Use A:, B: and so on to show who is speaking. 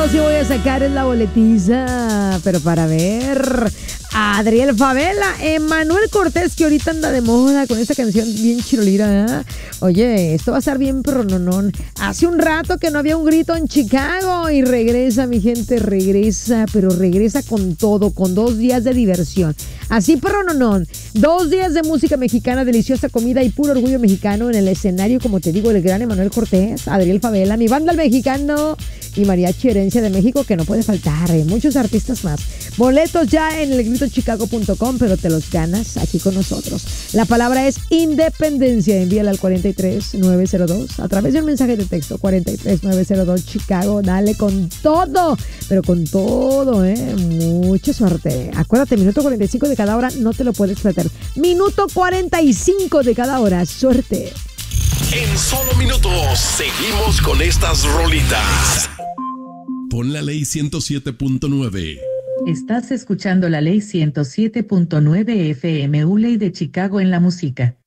A: yo sí voy a sacar es la boletiza, pero para ver a Adriel Favela, Emanuel Cortés, que ahorita anda de moda con esta canción bien chirolira, ¿eh? Oye, esto va a estar bien prononón. Hace un rato que no había un grito en Chicago y regresa, mi gente, regresa, pero regresa con todo, con 2 días de diversión. Así prononón, 2 días de música mexicana, deliciosa comida y puro orgullo mexicano en el escenario, como te digo, el gran Emanuel Cortés, Adriel Favela, mi banda el mexicano y Mariachi Herencia de México, que no puede faltar, muchos artistas más. Boletos ya en elgritochicago.com, pero te los ganas aquí con nosotros. La palabra es independencia. Envíala al 43902 a través de un mensaje de texto 43902 Chicago. Dale con todo, pero con todo, mucha suerte. Acuérdate, minuto 45 de cada hora, no te lo puedes perder. Minuto 45 de cada hora, suerte.
B: En solo minutos seguimos con estas rolitas. Pon la ley 107.9.
C: Estás escuchando la ley 107.9 FM, ley de Chicago en la música.